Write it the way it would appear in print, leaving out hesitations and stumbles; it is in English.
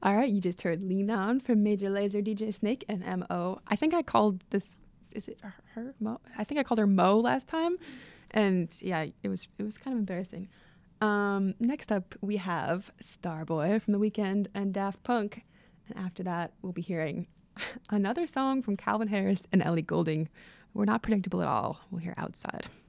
All right, you just heard Lean On from Major Lazer, DJ Snake, and MO. I think I called this, is it her? Mo? I think I called her Mo last time. And yeah, it was kind of embarrassing. Next up, we have Starboy from The Weeknd and Daft Punk. And after that, we'll be hearing another song from Calvin Harris and Ellie Goulding. We're not predictable at all. We'll hear Outside.